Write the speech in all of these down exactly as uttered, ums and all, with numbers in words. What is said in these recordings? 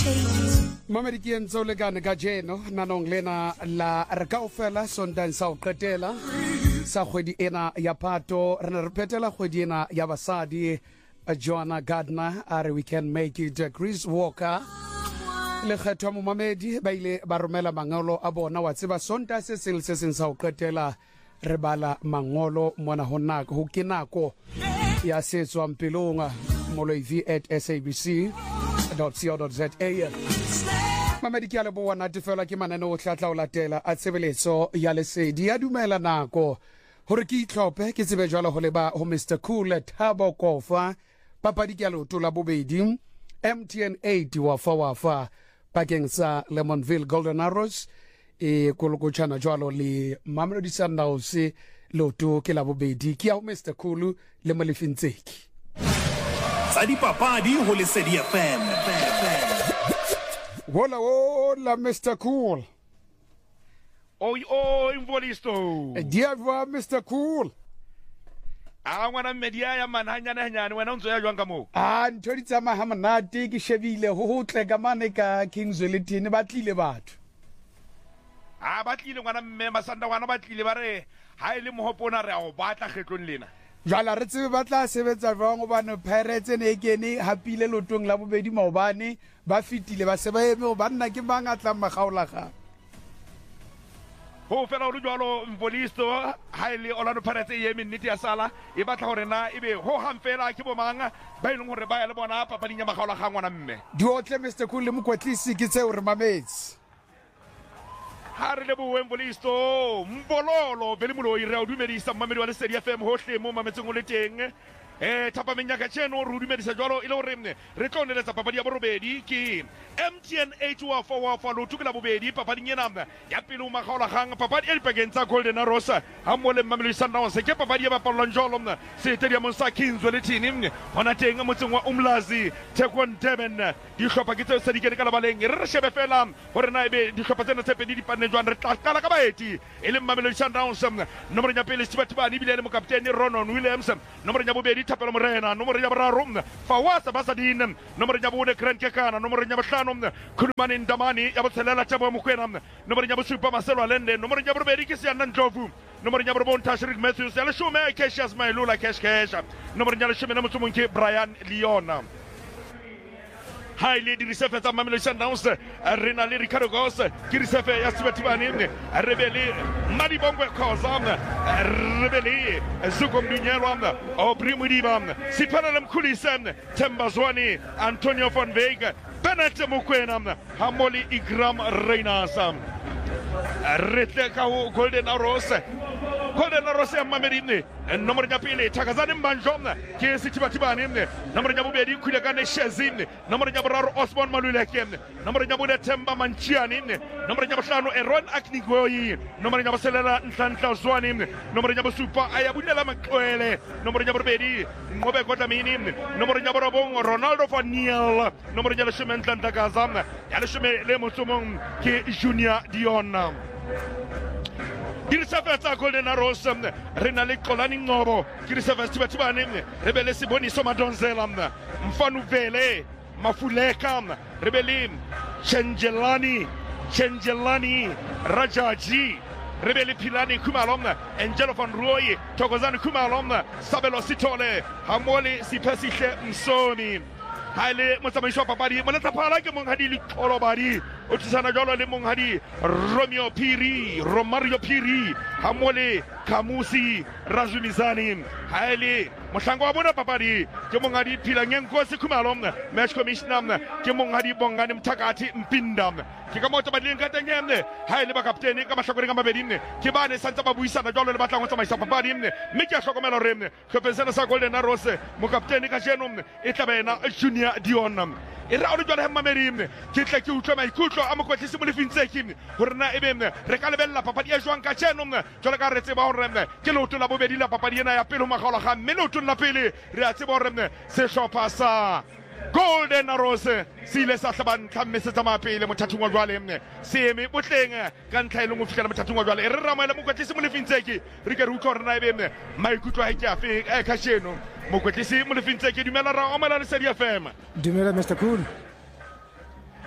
Mamedikian Zolegane Gajeno, Nanong Lena La Rakaufela, Sondan Sao Kretela, Sahwedi Ena Yapato, Renapetela, Hwedina Yabasadi, Joanna Gardner, Are We Can Make It, Chris Walker, Lekhetwa Mamedi, Baile Baromela Mangolo, Abona, Watsiba, Sonda Cecil Sesin Sao Kretela, Rebala Mangolo, Mona Honak, Hukinako, Yasetwa Mpilunga, Moloivi at S A B C dot co dot za. Mamediki a leboa natefela ke manane o tlatla o latela a tshebeletso ya lesedi ya dumela nako hore ke itlhophe ke tsebe jwalo ho leba ho Mister Cool Thabo Kofa papadi ke a leoto la bobedi M T N eight wa fa wa fa pakeng sa Lemonville Golden Arrows e kolokotshana jwalo le Mamelodi Sundowns leoto ke la bobedi ke ya Mister Cool le molefintseki tsa dipapadi ho Lesedi F M. Hola, hola, Mister Cool. Oi, oi, Mvolisto. Diava, Mister Cool. Ah, wana media ya mananya na nyane wena ntso ya jwang ka mo. Ah, nthodi tsa mahamonate ke shebile ho hotle ka mane ka Kingswell ba tlile batho. Ah, ba tlile ngwana mme masanda wana ba tlile ba re ha ile mohopona re a o batla kgetlong lena. Jala re tsebe ba tla sebetsa jwang hobane Pirates ne ekene hapile lotong la bobedi maobane ba fitile ba se ba eme o banna ke bang a tla magaola ga ho fela o jwalo Mvolisto ha ile Orlando Pirates e eme nnete ya sala e batla hore na ebe ho hamfela ke bo manga ba ileng hore ba ya le bona papading ya magaola ga ngwana mme di otle Mister Cool le mokwetlisi ke tseo re mametse ha re le boe Mvolisto mbololo bele moloi re o dumedisa mamedi wa Lesedi F M hohle mo mametseng o le teng eh thapa menyaka tsheno re dumedisa jwalo ile hore mne re tloneletsa papadi ya borobedi ke M T N eight wa fa wa fa lo tukela bobedi papading ena ya pele o magaola gang papadi e dipakeng tsa Golden Arrows ha mo le Mamelodi Sundowns ke papadi ya bapallang jwalo mna stadium sa Kingswell tini hona teng motseng wa Umlazi Tekon Durban di hlopa ke tse sa dikene ka labaleng re re shebe fela hore na ebe di hlopa tsena tse pedi di panne jwang re tla kala ka baeti e le Mamelodi Sundowns nomoro ya pele Sibatibani bile le mokaptene Ronon Williams nomoro ya bobedi Thapelo Morena nomoro ya boraro Fawasa Basadin nomoro ya bone Grant Kekana nomoro ya bohlano Khulumani Ndamani ya botshelela Tabo Mokwena nomoro ya bosupa Marcelo Alende nomoro ya borobedi ke Siana Ndlovu nomoro ya borobon Tashrik Matthews ya lesome Cassius Mailula Cash Cash nomoro ya lesome na motsomo ke Brian Leona Haile di risefe tsa Mamelodi Sundowns rena le Ricardo Goss ke risefe ya Sibatibani rebele Madibongwe Khoza rebele Zukomdunyelwa Obrimudiba Sipana Mkhulisen Tembazwani Antonio van Veek Bennett Mokwena Hamoli Igram Reinasa Retle ka Golden Arrows Golden Arrows ya Mamelodi nomoro ya pele Thakazani Mbanjomna ke Sibatibani nomoro ya bobedi Khulekane Shezim nomoro ya boraro Osman Maluleke nomoro ya bone Themba Manchiani nomoro ya bohlano Eron Aknigoyi nomoro ya boselela Nhlanhla Zwani nomoro ya bosupa Ayabulela Makwele nomoro ya borobedi Ngobe Kotlamini nomoro ya borobong Ronaldo van Niel nomoro ya lesome Nhlanhla Gaza ya lesome le motsomong ke Junior Dion Kirisefe tsa Golden Arrows rena le Xolani Ngobo Kirisefe Sibatibani rebele Siboniso Madonzela Mfanu Vele Mafuleka rebele Chenjelani Chenjelani Rajaji rebele Pilani Kumalom Angelo van Rooy Thokozani Kumalom Sabelo Sitole Hamole Sipesihle Msoni Haile motsamaiso papadi mona tsapala ke monghadi le Xolobadi o tsana jalo le monghadi Romeo Phiri Romario Phiri hamole Kamusi Razumizani haile mohlango wa bona papadi ke monghadi Philangenko Sekhumalom match commissioner ke monghadi Bongani Mthakathi Mpinda ke ka motho ba dileng ka tengene haile ba kaptene ka mahlakoreng a mabedi ke bane santsa ba buisana jalo le batlang ho tsamaisa papadi mme ke a hlokomela re khopensana sa Golden Arrows mo kaptene ka jeno e tlabena Junior Dion e ra o le jwale Mamelodi ke tla ke utlwa maikutlo a mokwetlisi mo lefintseki hore na ebe re ka lebella papadi ya jwang ka jeno jwale ka re tseba hore ke leoto la bobedi la papadi ena ya pele ho magaola ga mme leoto la pele re a tseba hore sehlopha sa Golden Arrows sile sa hlaban tlhammese tsa mapele mothathong wa jwale seeme botleng ka ntlha ile mo fihlela mothathong wa jwale re ramela mokwetlisi mo lefintseki re ke re utlwa hore na ebe maikutlo a ke a fe ka jeno mokwetlisi mo lefintseki dumela ra omela Lesedi F M dumela Mister Cool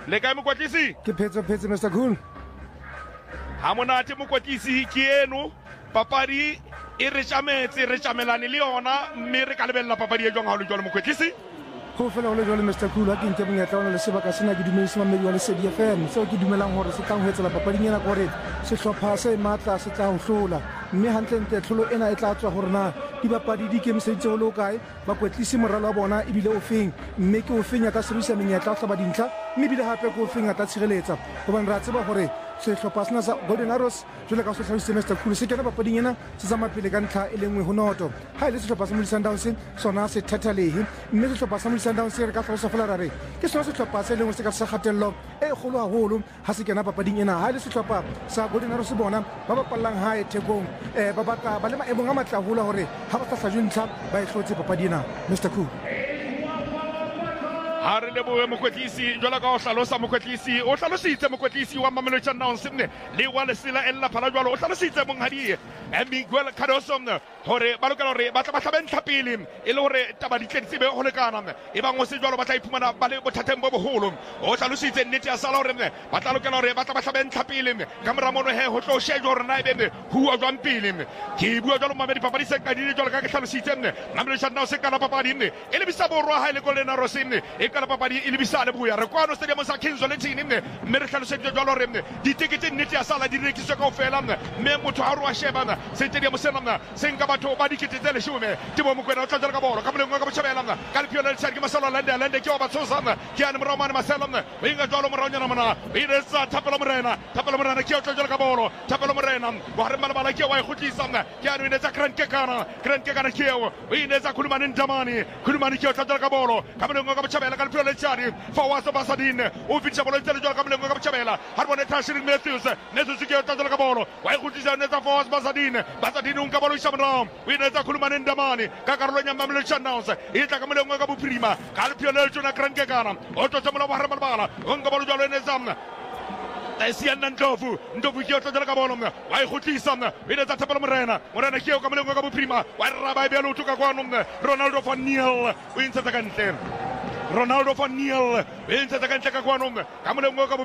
le kae mokwetlisi Ke phetso phetso Mister Cool. ha monate mokwetlisi ke eno papadi e re tjametse re tjamelane le yona mme re ka lebella papadi e jwang ha o le jwalo mokwetlisi Ho fela ho le jwale Mister Cool ha ke nke monyetla ona le sebaka sena ke dumedisa mamedi wa Lesedi F M seo ke dumelang hore se tlang ho etsela papading ena gore sehlopha se matla se tla ho hlola mme hantle ntle tlholo ena e tla tswa hore na dibapadi di ikemiseditse ho le kae bakwetlisi moralo wa bona e bile o feng mme ke o feng ya ka sebedisa menyetla ho hlaba dintlha mme bile hape ke o feng ya tla tshireletsa hobane ra tseba hore sehlopha sena sa Golden Arrows jwale ka ho hlalositse Mister Cool se kena papading ena se tsamaya pele ka ntlha e le nngwe ho noto ha ile sehlopha sa Mamelodi Sundowns sona se thathalehe mme sehlopha sa Mamelodi Sundowns re ka hlalosa fela ra re ke sona sehlopha se leng se ka sa kgatello e kgolo haholo ha se kena papading ena ha ile sehlopha sa Golden Arrows bona ba bapallang hae thekong eh ba batla ba le maemong a matla haholo hore ha ba tla hlajwe ntlha ba e hlotse papading ena Mister Cool ha re lebohe mokwetlisi jwalo ka o hlalosa mokwetlisi o hlalositse mokwetlisi wa Mamelodi Sundowns le wa Lesela ella phala jwalo o hlalositse monghadi Miguel Cardoso hore ba lokela hore ba tla ba hlabe ntlha pele e le hore taba di tletse be ho lekana e bang o se jwalo ba tla iphumana ba le bothateng bo boholo o hlalositse nnete ya sala hore ba tla lokela hore ba tla ba hlabe ntlha pele ka mora mono he ho tlo shejwa hore na ebe huwa jwang pele ke bua jwalo mamedi papadi se ka di jwalo ka ke hlalositse Mamelodi Sundowns se kana papadi e le bisa borwa ha ile Golden Arrows e kana papadi e le bisa le buya re kwano stadium sa King's Lentini mme re hlalositse jwalo hore ditekete nnete ya sala di rekiswa kaofela mme motho ha ro a sheba stadium sena se nka batho ba dikete tse leshome ke bo mokwena o tla ka bolo ka moleng ka botjhabela ka le piola le tsari ke masalo lande lande ke ba tsosana ke ana moromane masalo o inga jwalo moronyana mana e re sa thapela morena thapela morena ke o tla ka bolo thapela morena wa re malabala ke wa e khutlisa ke ana ine tsa Grand Kekana Grand Kekana ke o ine tsa Khulumani Ndamani Khulumani ke o tla ka bolo ka moleng ka botjhabela ka le piola le tsari Fawaz Basadine o fitsa bolo tse le jwalo ka moleng ka botjhabela ha re bone Tashirin Matthews Matthews ke o tla ka bolo wa e khutlisa ne tsa Fawaz Basadine Basadine un ka bolo ishamram ine tsa Khulumani Ndamani ka karolo nya Mamelodi Sundowns e tla ka moleng ka bophirima ka le piola le tsona Grand Kekana o tla tsamela wa re malabala o nka bolo jwalo ene zamna Esiana Ndovu Ndovu ke o tla ka bolo wa e khutlisa ine tsa thapela morena morena ke o ka moleng ka bophirima wa raba e belo tuka kwano Ronaldo van Niel o intsa ka ntle Ronaldo van Niel e ntse ka ntle ka kwano ka moleng ka